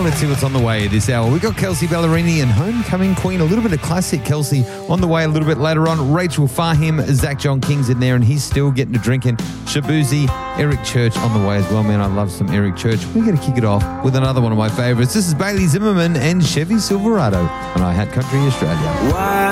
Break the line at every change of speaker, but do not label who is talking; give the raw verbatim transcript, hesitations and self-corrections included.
let's see what's on the way this hour. We've got Kelsey Ballerini and Homecoming Queen, a little bit of classic Kelsey on the way a little bit later on. Rachel Fahim, Zach John King's in there, and he's still getting to drinking. Shabuzi, Eric Church on the way as well. Man, I love some Eric Church. We're going to kick it off with another one of my favourites. This is Bailey Zimmerman and Chevy Silverado on iHeart Country Australia.
Why?